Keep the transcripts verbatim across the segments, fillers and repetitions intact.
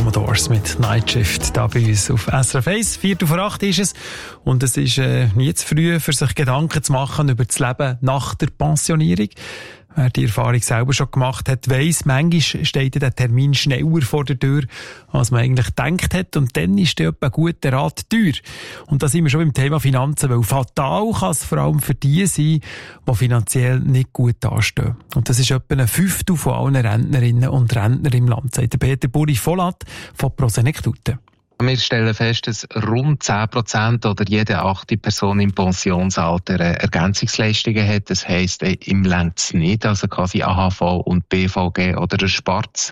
Commodores mit Night Shift da bei uns auf S R F eins. Viertel vor acht ist es. Und es ist äh, nie zu früh, für sich Gedanken zu machen über das Leben nach der Pensionierung. Wer die Erfahrung selber schon gemacht hat, weiss, manchmal steht der Termin schneller vor der Tür, als man eigentlich gedacht hat. Und dann ist der ein guter Rat teuer. Und da sind wir schon beim Thema Finanzen, weil fatal kann es vor allem für die sein, die finanziell nicht gut dastehen. Und das ist etwa ein Fünftel von allen Rentnerinnen und Rentnern im Land, sagt der Peter Buri-Vollat von Prosenektute. Wir stellen fest, dass rund zehn Prozent oder jede achte Person im Pensionsalter Ergänzungsleistungen hat. Das heisst, im längt's nicht, also quasi A H V und B V G oder ein Sparz.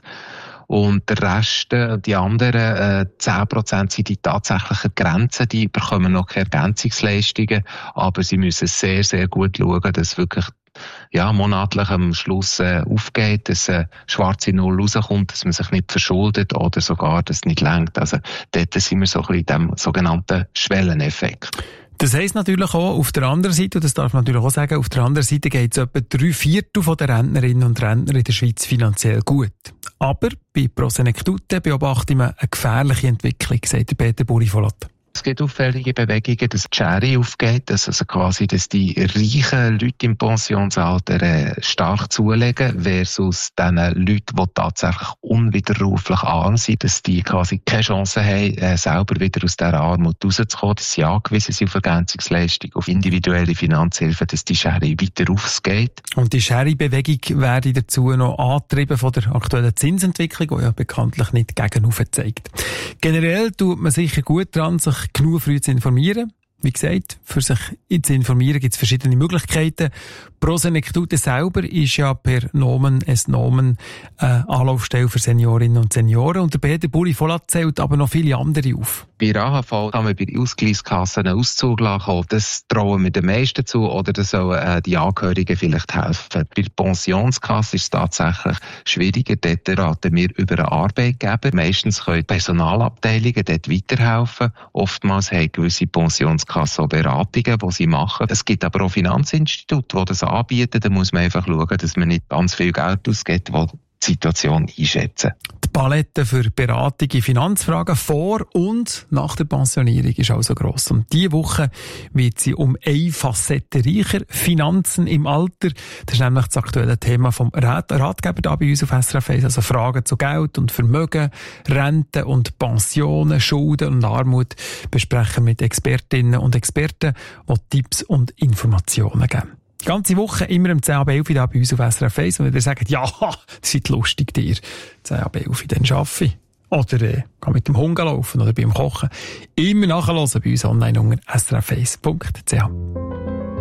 Und der Rest, die anderen äh, zehn Prozent sind die tatsächlichen Grenzen, die bekommen noch keine Ergänzungsleistungen, aber sie müssen sehr, sehr gut schauen, dass wirklich ja, monatlich am Schluss äh, aufgeht, dass eine schwarze Null rauskommt, dass man sich nicht verschuldet oder sogar, dass es nicht reicht. Also dort sind wir so ein bisschen in dem sogenannten Schwelleneffekt. Das heisst natürlich auch, auf der anderen Seite, und das darf man natürlich auch sagen, auf der anderen Seite geht es etwa drei Viertel der Rentnerinnen und Rentner in der Schweiz finanziell gut. Aber bei Prosenektute beobachten wir eine gefährliche Entwicklung, sagt Peter Buri-Vollat. Es gibt auffällige Bewegungen, dass die Schere aufgeht, dass also quasi, dass die reichen Leute im Pensionsalter äh, stark zulegen, versus den Leuten, die tatsächlich unwiderruflich arm sind, dass die quasi keine Chance haben, äh, selber wieder aus dieser Armut rauszukommen, dass sie angewiesen sind auf Ergänzungsleistung, auf individuelle Finanzhilfe, dass die Schere weiter aufgeht. Und die Schere-Bewegung werde dazu noch angetrieben von der aktuellen Zinsentwicklung, die ja bekanntlich nicht gegenauf zeigt. Generell tut man sicher gut daran, sich genug früh zu informieren. Wie gesagt, für sich zu informieren gibt es verschiedene Möglichkeiten. Prosenektute selber ist ja per Nomen es Nomen eine Anlaufstelle für Seniorinnen und Senioren. Und der Peter Buri-Vollat zählt aber noch viele andere auf. Bei der A H V kann man bei den Ausgleichskassen einen Auszug lassen. Das trauen wir den meisten zu oder das sollen äh, die Angehörigen vielleicht helfen. Bei der Pensionskasse ist es tatsächlich schwieriger. Dort raten wir über einen Arbeitgeber. Meistens können Personalabteilungen dort weiterhelfen. Oftmals haben gewisse Pensionskassen auch Beratungen, die sie machen. Es gibt aber auch Finanzinstitute, die das anbieten. Da muss man einfach schauen, dass man nicht ganz viel Geld ausgibt, die die Situation einschätzen. Die Palette für Beratung in Finanzfragen vor und nach der Pensionierung ist also gross. Und diese Woche wird sie um eine Facette reicher. Finanzen im Alter. Das ist nämlich das aktuelle Thema vom Rat- Ratgeber da bei uns auf S R F eins. Also Fragen zu Geld und Vermögen, Renten und Pensionen, Schulden und Armut besprechen mit Expertinnen und Experten, die Tipps und Informationen geben. Die ganze Woche immer um zehn ab elf da bei uns auf S R F eins. Und wenn ihr sagt, ja, seid lustig dir, zehn ab elf, dann arbeite ich. Oder äh, kann mit dem Hund laufen oder beim Kochen. Immer nachhören bei uns online unter s r f eins punkt c h.